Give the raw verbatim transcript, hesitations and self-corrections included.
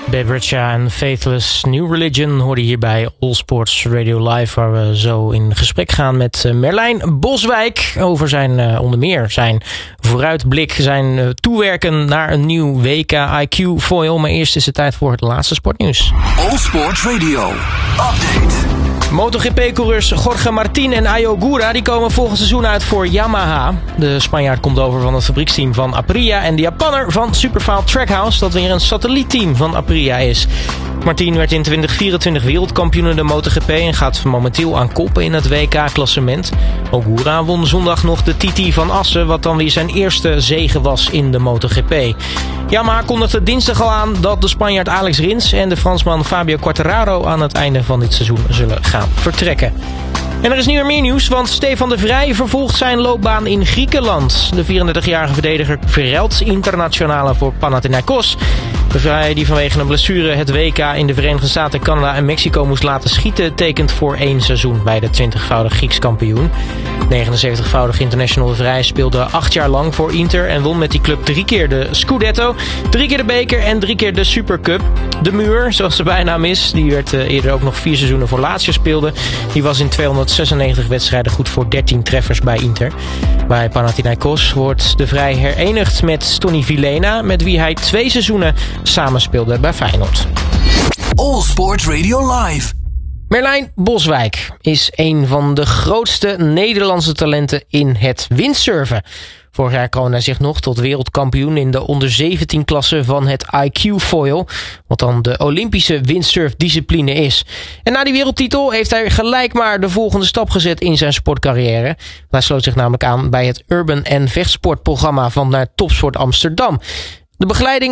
Bebrecha en Faithless New Religion hoorde hier bij All Sports Radio Live, waar we zo in gesprek gaan met Merlijn Boswijk over zijn uh, onder meer zijn vooruitblik, zijn uh, toewerken naar een nieuw W K I Q foil. Maar eerst is het tijd voor het laatste sportnieuws. All Sports Radio Update. MotoGP-coureurs Jorge Martin en Ayo Gura die komen volgend seizoen uit voor Yamaha. De Spanjaard komt over van het fabrieksteam van Aprilia en de Japanner van Superfile Trackhouse, dat weer een satellietteam van Aprilia is. Martin werd in twintig vierentwintig wereldkampioen in de MotoGP en gaat momenteel aan kop in het W K-klassement. Ogura won zondag nog de T T van Assen, wat dan weer zijn eerste zege was in de MotoGP. Yamaha kondigde dinsdag al aan dat de Spanjaard Alex Rins en de Fransman Fabio Quartararo aan het einde van dit seizoen zullen gaan vertrekken. En er is niet meer meer nieuws, want Stefan de Vrij vervolgt zijn loopbaan in Griekenland. De vierendertigjarige verdediger verruilt internationale voor Panathinaikos. De Vrij, die vanwege een blessure het W K in de Verenigde Staten, Canada en Mexico moest laten schieten, tekent voor één seizoen bij de twintigvoudig Grieks kampioen. negenenzeventigvoudig international de Vrij speelde acht jaar lang voor Inter en won met die club drie keer de Scudetto, drie keer de beker en drie keer de Supercup. De Muur, zoals de bijnaam is, die werd uh, eerder ook nog vier seizoenen voor Lazio speelde. Die was in tweehonderdzesennegentig wedstrijden goed voor dertien treffers bij Inter. Bij Panathinaikos wordt de Vrij herenigd met Tony Vilena, met wie hij twee seizoenen samenspeelde bij Feyenoord. All Sports Radio Live. Merlijn Boswijk is een van de grootste Nederlandse talenten in het windsurfen. Vorig jaar kroonde hij zich nog tot wereldkampioen in de onder zeventien klasse van het I Q foil, wat dan de Olympische windsurfdiscipline is. En na die wereldtitel heeft hij gelijk maar de volgende stap gezet in zijn sportcarrière. Hij sloot zich namelijk aan bij het Urban en Vechtsportprogramma van naar Topsport Amsterdam. De begeleiding